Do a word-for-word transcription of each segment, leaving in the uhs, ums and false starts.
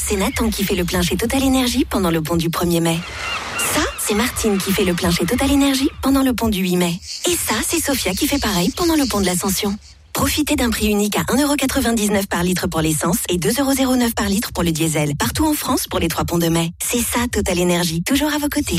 c'est Nathan qui fait le plein chez Total Énergie pendant le pont du premier mai. Ça, c'est Martine qui fait le plein chez Total Énergie pendant le pont du huit mai. Et ça, c'est Sophia qui fait pareil pendant le pont de l'Ascension. Profitez d'un prix unique à un euro quatre-vingt-dix-neuf par litre pour l'essence et deux euros zéro neuf par litre pour le diesel. Partout en France pour les trois ponts de mai. C'est ça, Total Énergie, toujours à vos côtés.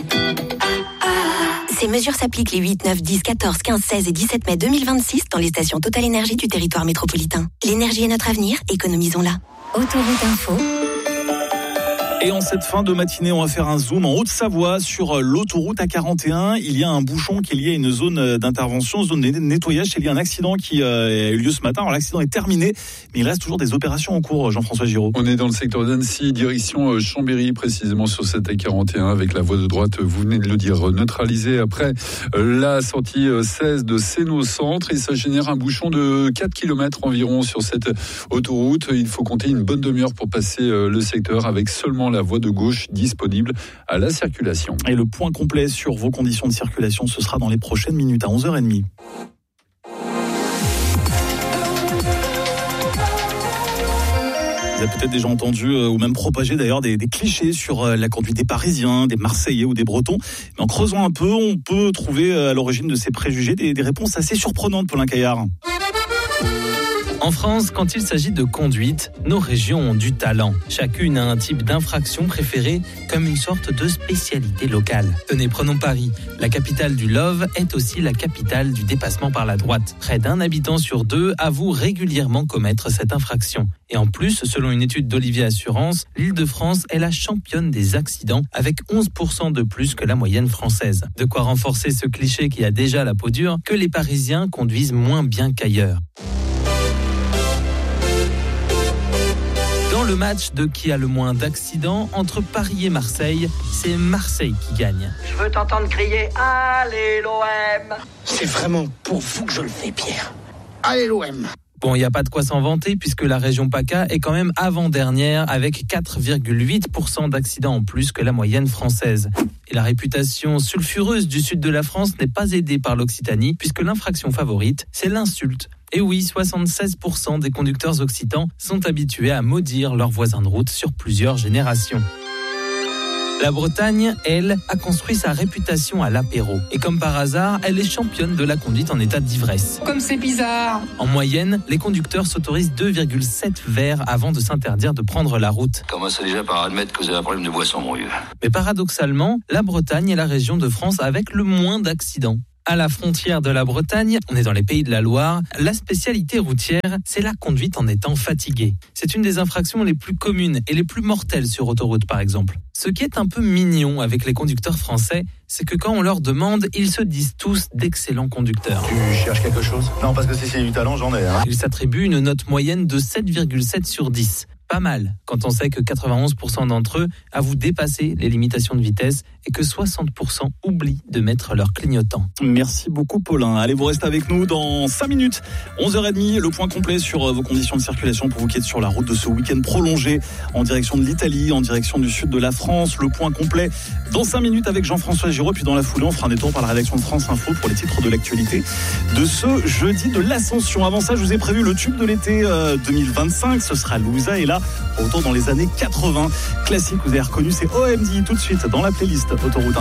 Ces mesures s'appliquent les huit, neuf, dix, quatorze, quinze, seize et dix-sept mai deux mille vingt-six dans les stations Total Énergie du territoire métropolitain. L'énergie est notre avenir, économisons-la. Autoroute Info. Et en cette fin de matinée, on va faire un zoom en Haute-Savoie sur l'autoroute A quarante et un. Il y a un bouchon qui est lié à une zone d'intervention, zone de nettoyage. Il y a un accident qui a eu lieu ce matin. Alors l'accident est terminé, mais il reste toujours des opérations en cours, Jean-François Giraud. On est dans le secteur d'Annecy, direction Chambéry, précisément sur cette A quarante et un, avec la voie de droite, vous venez de le dire, neutralisée après la sortie seize de Sénaux-Centre. Et ça génère un bouchon de quatre kilomètres environ sur cette autoroute. Il faut compter une bonne demi-heure pour passer le secteur avec seulement la voie de gauche disponible à la circulation. Et le point complet sur vos conditions de circulation, ce sera dans les prochaines minutes à onze heures trente. Vous avez peut-être déjà entendu euh, ou même propagé d'ailleurs des, des clichés sur euh, la conduite des Parisiens, des Marseillais ou des Bretons. Mais en creusant un peu, on peut trouver euh, à l'origine de ces préjugés des, des réponses assez surprenantes, Paulin Caillard. En France, quand il s'agit de conduite, nos régions ont du talent. Chacune a un type d'infraction préférée comme une sorte de spécialité locale. Tenez, prenons Paris. La capitale du love est aussi la capitale du dépassement par la droite. Près d'un habitant sur deux avoue régulièrement commettre cette infraction. Et en plus, selon une étude d'Olivier Assurance, l'Île-de-France est la championne des accidents avec onze pour cent de plus que la moyenne française. De quoi renforcer ce cliché qui a déjà la peau dure, que les Parisiens conduisent moins bien qu'ailleurs. Dans le match de qui a le moins d'accidents entre Paris et Marseille, c'est Marseille qui gagne. Je veux t'entendre crier « Allez l'O M !» C'est vraiment pour vous que je le fais, Pierre. Allez l'O M ! Bon, il n'y a pas de quoi s'en vanter puisque la région PACA est quand même avant-dernière avec quatre virgule huit pour cent d'accidents en plus que la moyenne française. Et la réputation sulfureuse du sud de la France n'est pas aidée par l'Occitanie puisque l'infraction favorite, c'est l'insulte. Et oui, soixante-seize pour cent des conducteurs occitans sont habitués à maudire leurs voisins de route sur plusieurs générations. La Bretagne, elle, a construit sa réputation à l'apéro. Et comme par hasard, elle est championne de la conduite en état d'ivresse. Comme c'est bizarre. En moyenne, les conducteurs s'autorisent deux virgule sept verres avant de s'interdire de prendre la route. Commencez déjà par admettre que vous avez un problème de boisson, mon vieux. Mais paradoxalement, la Bretagne est la région de France avec le moins d'accidents. À la frontière de la Bretagne, on est dans les pays de la Loire, la spécialité routière, c'est la conduite en étant fatigué. C'est une des infractions les plus communes et les plus mortelles sur autoroute par exemple. Ce qui est un peu mignon avec les conducteurs français, c'est que quand on leur demande, ils se disent tous d'excellents conducteurs. Tu cherches quelque chose ? Non, parce que si c'est du talent, j'en ai. Hein. Ils s'attribuent une note moyenne de sept virgule sept sur dix. Pas mal, quand on sait que quatre-vingt-onze pour cent d'entre eux avouent dépasser les limitations de vitesse et que soixante pour cent oublient de mettre leur clignotant. Merci beaucoup Paulin. Allez, vous restez avec nous dans cinq minutes, onze heures trente, le point complet sur vos conditions de circulation pour vous qui êtes sur la route de ce week-end prolongé en direction de l'Italie, en direction du sud de la France. Le point complet dans cinq minutes avec Jean-François Giraud. Puis dans la foulée, on fera un détour par la rédaction de France Info pour les titres de l'actualité de ce jeudi de l'Ascension. Avant ça, je vous ai prévu le tube de l'été deux mille vingt-cinq. Ce sera Louisa et là, retour dans les années quatre-vingts. Classique, vous avez reconnu, c'est O M D tout de suite dans la playlist Autoroute.